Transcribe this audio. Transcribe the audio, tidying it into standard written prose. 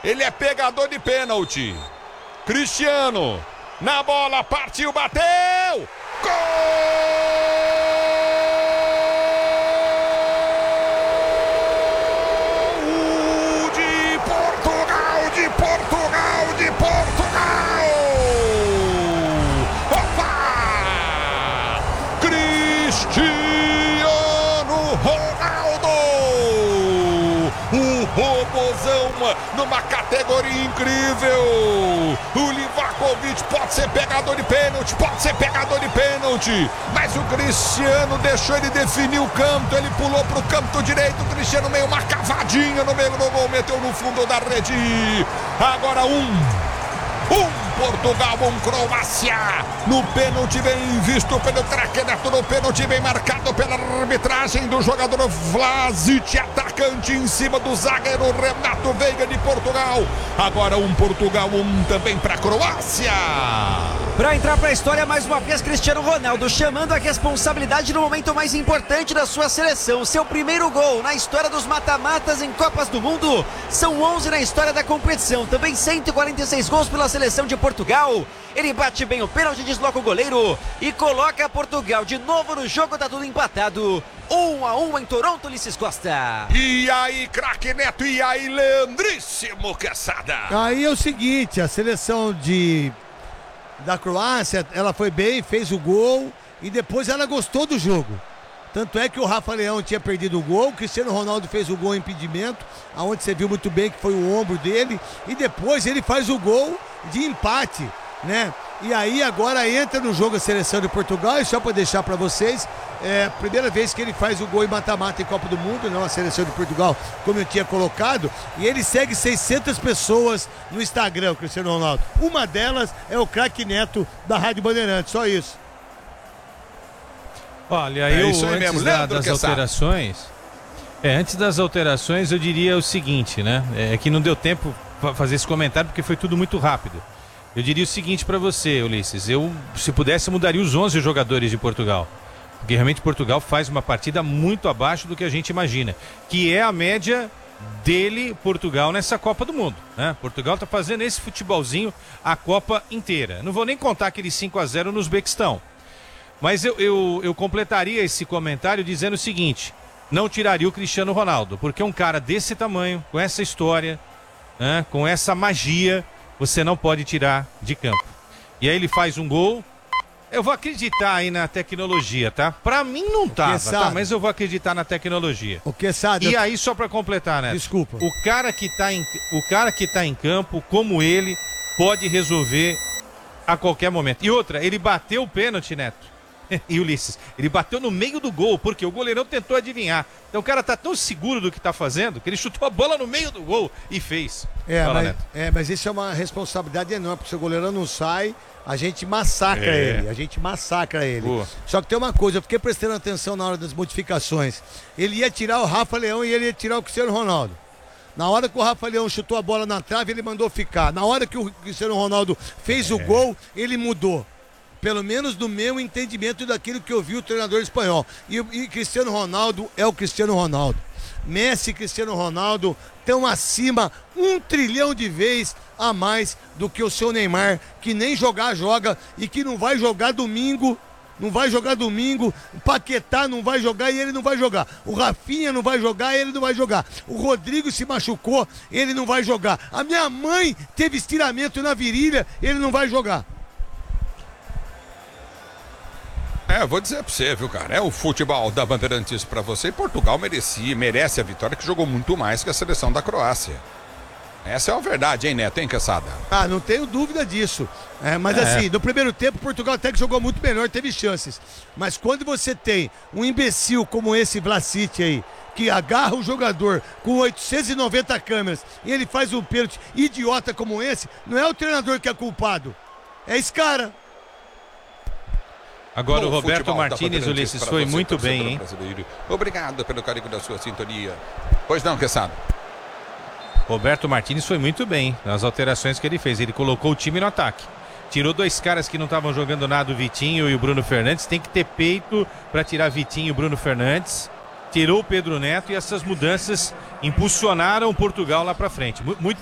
Ele é pegador de pênalti. Cristiano, na bola, partiu, bateu! Gol! De Portugal! Opa! Cristiano Ronaldo! O robozão numa categoria incrível! O Livakovic pode ser pegador de pênalti, mas o Cristiano deixou ele definir o canto, ele pulou pro canto direito, o Cristiano meio uma cavadinha no meio do gol, meteu no fundo da rede. Agora Portugal, Croácia, no pênalti bem visto pelo craque Neto, no pênalti bem marcado pela arbitragem do jogador Vlasic, atacante em cima do zagueiro Renato Veiga de Portugal. Agora Portugal, também para a Croácia. Para entrar para a história mais uma vez, Cristiano Ronaldo chamando a responsabilidade no momento mais importante da sua seleção. Seu primeiro gol na história dos mata-matas em Copas do Mundo. São 11 na história da competição. Também 146 gols pela seleção de Portugal. Ele bate bem o pênalti, desloca o goleiro e coloca Portugal de novo no jogo. Tá tudo empatado. 1-1 em Toronto, Ulisses Costa. E aí, craque Neto, e aí, Leandríssimo Quesada. Aí é o seguinte, a seleção da Croácia, ela foi bem, fez o gol e depois ela gostou do jogo. Tanto é que o Rafa Leão tinha perdido o gol, o Cristiano Ronaldo fez o gol em impedimento, aonde você viu muito bem que foi o ombro dele, e depois ele faz o gol de empate, né? E aí agora entra no jogo a seleção de Portugal, e só para deixar para vocês, é a primeira vez que ele faz o gol em mata-mata em Copa do Mundo, não a seleção de Portugal, como eu tinha colocado, e ele segue 600 pessoas no Instagram, Cristiano Ronaldo. Uma delas é o craque Neto da Rádio Bandeirantes, só isso. Olha, antes das alterações, eu diria o seguinte, né? É que não deu tempo para fazer esse comentário porque foi tudo muito rápido. Eu diria o seguinte para você, Ulisses, se pudesse, eu mudaria os 11 jogadores de Portugal. Porque realmente Portugal faz uma partida muito abaixo do que a gente imagina, que é a média dele, Portugal, nessa Copa do Mundo, né? Portugal tá fazendo esse futebolzinho a Copa inteira. Não vou nem contar aquele 5-0 no Uzbequistão. Mas eu completaria esse comentário dizendo o seguinte: não tiraria o Cristiano Ronaldo, porque um cara desse tamanho, com essa história, né, com essa magia, você não pode tirar de campo. E aí ele faz um gol. Eu vou acreditar aí na tecnologia, tá? Pra mim não tava, tá? Mas eu vou acreditar na tecnologia. O que sabe? E aí, só pra completar, né? Desculpa. O cara que tá em campo, como ele, pode resolver a qualquer momento. E outra, ele bateu o pênalti, Neto. E Ulisses, ele bateu no meio do gol, porque o goleirão tentou adivinhar. Então o cara tá tão seguro do que tá fazendo, que ele chutou a bola no meio do gol e fez. Mas isso é uma responsabilidade enorme, porque se o goleirão não sai, a gente massacra ele. Boa. Só que tem uma coisa, eu fiquei prestando atenção na hora das modificações. Ele ia tirar o Rafa Leão e ele ia tirar o Cristiano Ronaldo. Na hora que o Rafa Leão chutou a bola na trave, ele mandou ficar. Na hora que o Cristiano Ronaldo fez o gol, ele mudou. Pelo menos do meu entendimento daquilo que eu vi o treinador espanhol. E Cristiano Ronaldo é o Cristiano Ronaldo. Messi e Cristiano Ronaldo estão acima 1 trilhão de vezes a mais do que o seu Neymar, que nem joga e que não vai jogar domingo. O Paquetá não vai jogar e ele não vai jogar. O Rafinha não vai jogar e ele não vai jogar. O Rodrigo se machucou, ele não vai jogar. A minha mãe teve estiramento na virilha, ele não vai jogar. Eu vou dizer pra você, viu, cara? É o futebol da Bandeirantes pra você, e Portugal merece a vitória, que jogou muito mais que a seleção da Croácia. Essa é a verdade, hein, Neto, hein, Quesada? Não tenho dúvida disso. Assim, no primeiro tempo, Portugal até que jogou muito melhor, teve chances. Mas quando você tem um imbecil como esse Vlasic aí, que agarra o jogador com 890 câmeras e ele faz um pênalti idiota como esse, não é o treinador que é culpado, é esse cara. Agora o Roberto Martínez, Ulisses, foi muito bem, hein? Obrigado pelo carinho da sua sintonia. Pois não, Quesada? Roberto Martínez foi muito bem nas alterações que ele fez. Ele colocou o time no ataque. Tirou 2 caras que não estavam jogando nada, o Vitinho e o Bruno Fernandes. Tem que ter peito para tirar Vitinho e o Bruno Fernandes. Tirou o Pedro Neto e essas mudanças impulsionaram Portugal lá para frente. Muito